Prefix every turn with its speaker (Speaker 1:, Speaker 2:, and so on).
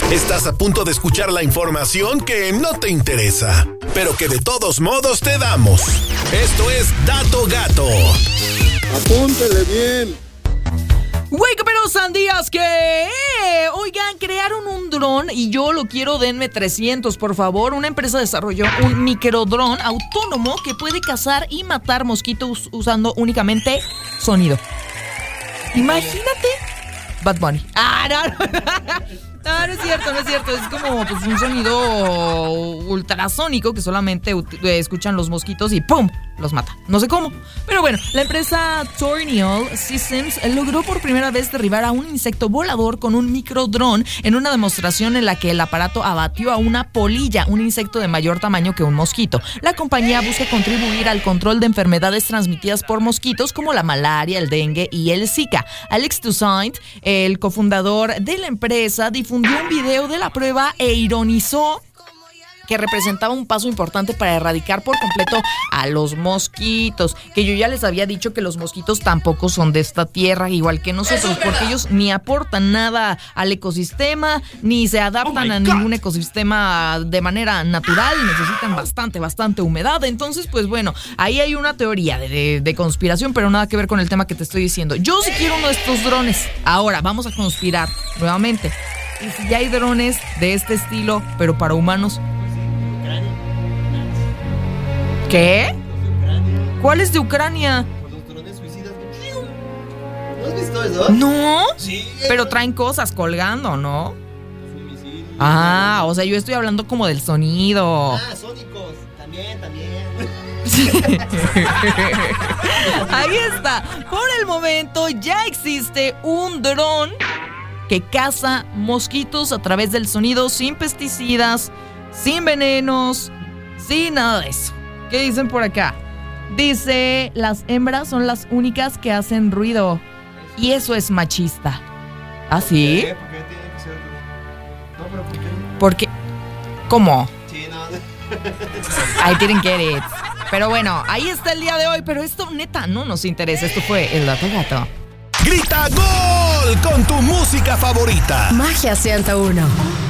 Speaker 1: Estás a punto de escuchar la información que no te interesa, pero que de todos modos te damos. Esto es Dato Gato.
Speaker 2: Apúntele bien.
Speaker 3: Wake pero sandías que... Oigan, crearon un dron y yo lo quiero, denme 300, por favor. Una empresa desarrolló un microdrón autónomo que puede cazar y matar mosquitos usando únicamente sonido. Imagínate. Bad Bunny. No, no es cierto. Es como pues, un sonido ultrasónico que solamente escuchan los mosquitos y ¡pum! Los mata. No sé cómo. Pero bueno, la empresa Tornial Systems logró por primera vez derribar a un insecto volador con un microdrón en una demostración en la que el aparato abatió a una polilla, un insecto de mayor tamaño que un mosquito. La compañía busca contribuir al control de enfermedades transmitidas por mosquitos como la malaria, el dengue y el Zika. Alex Toussaint, el cofundador de la empresa, difundió un video de la prueba e ironizó que representaba un paso importante para erradicar por completo a los mosquitos, que yo ya les había dicho que los mosquitos tampoco son de esta tierra, igual que nosotros, porque ellos ni aportan nada al ecosistema, ni se adaptan a ningún ecosistema de manera natural, necesitan bastante humedad. Entonces, pues bueno, ahí hay una teoría de conspiración, pero nada que ver con el tema que te estoy diciendo. Yo sí quiero uno de estos drones. Ahora, vamos a conspirar nuevamente. Y si ya hay drones de este estilo, pero para humanos, ¿qué? ¿Cuál de Ucrania?
Speaker 4: Los drones suicidas. ¿No has visto eso?
Speaker 3: ¿No?
Speaker 4: Sí.
Speaker 3: Pero traen cosas colgando, ¿no? Ah, o sea, yo estoy hablando como del sonido.
Speaker 4: Ah, sónicos. También.
Speaker 3: Ahí está. Por el momento ya existe un dron que caza mosquitos a través del sonido, sin pesticidas, sin venenos, sin nada de eso. ¿Qué dicen por acá? Dice, las hembras son las únicas que hacen ruido. Y eso es machista. ¿Ah, sí?
Speaker 4: ¿Por qué tiene que ser? No, pero ¿por qué?
Speaker 3: Porque... ¿Cómo?
Speaker 4: Sí, no.
Speaker 3: I didn't get it. Pero bueno, ahí está el día de hoy. Pero esto neta no nos interesa. Esto fue el Dato Gato.
Speaker 1: ¡Grita gol con tu música favorita!
Speaker 5: Magia 101.